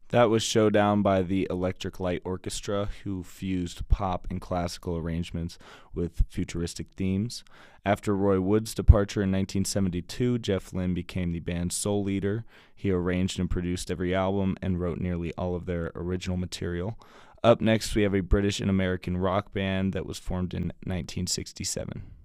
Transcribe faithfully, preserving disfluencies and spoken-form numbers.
That was Showdown by the Electric Light Orchestra, who fused pop and classical arrangements with futuristic themes. After Roy Wood's departure in nineteen seventy-two, Jeff Lynne became the band's sole leader. He arranged and produced every album and wrote nearly all of their original material. Up next, we have a British and American rock band that was formed in nineteen sixty-seven.